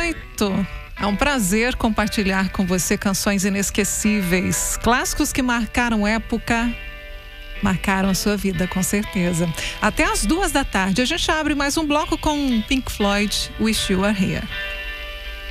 8. É um prazer compartilhar com você canções inesquecíveis, clássicos que marcaram época, marcaram a sua vida, com certeza. Até às 2 da tarde, a gente abre mais um bloco com Pink Floyd, Wish You Were Here.